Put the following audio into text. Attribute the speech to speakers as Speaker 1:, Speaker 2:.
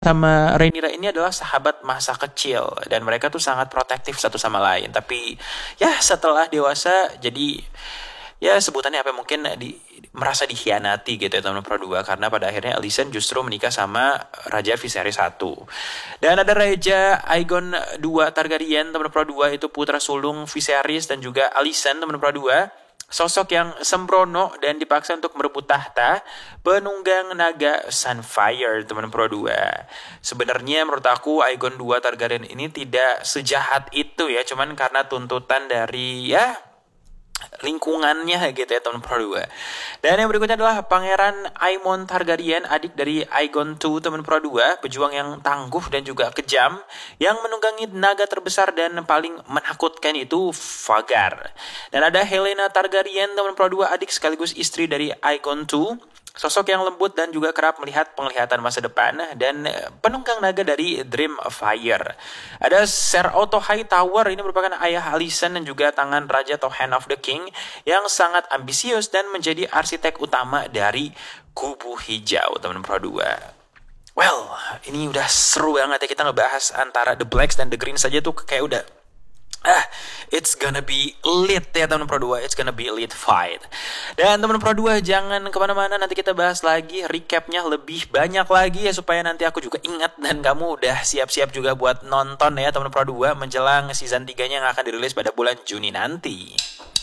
Speaker 1: sama Rhaenyra ini adalah sahabat masa kecil dan mereka tuh sangat protektif satu sama lain. Tapi ya setelah dewasa jadi ya sebutannya apa mungkin merasa dikhianati gitu ya teman Pro 2 karena pada akhirnya Alicent justru menikah sama Raja Viserys 1. Dan ada Raja Aegon 2 Targaryen teman Pro 2 itu putra sulung Viserys dan juga Alicent teman Pro 2. Sosok yang sembrono dan dipaksa untuk merebut tahta, penunggang naga Sunfire, teman Pro 2. Sebenarnya menurut aku Aegon 2 Targaryen ini tidak sejahat itu ya, cuman karena tuntutan dari ya lingkungannya gitu ya teman Pro 2. Dan yang berikutnya adalah Pangeran Aemon Targaryen, adik dari Aegon II teman Pro 2, pejuang yang tangguh dan juga kejam yang menunggangi naga terbesar dan paling menakutkan itu Vhagar. Dan ada Helena Targaryen teman Pro 2, adik sekaligus istri dari Aegon II, sosok yang lembut dan juga kerap melihat penglihatan masa depan dan penunggang naga dari Dreamfire. Ada Ser Otto Hightower, ini merupakan ayah Alicent dan juga tangan raja atau Hand of the King yang sangat ambisius dan menjadi arsitek utama dari kubu hijau teman Pro 2. Well, ini udah seru banget ya kita ngebahas antara The Blacks dan The Greens saja tuh kayak udah it's gonna be lit ya teman Pro 2. It's gonna be a lit fight. Dan teman Pro 2 jangan kemana-mana, nanti kita bahas lagi recapnya lebih banyak lagi ya supaya nanti aku juga ingat dan kamu udah siap-siap juga buat nonton ya teman Pro 2 menjelang season 3 nya yang akan dirilis pada bulan Juni nanti.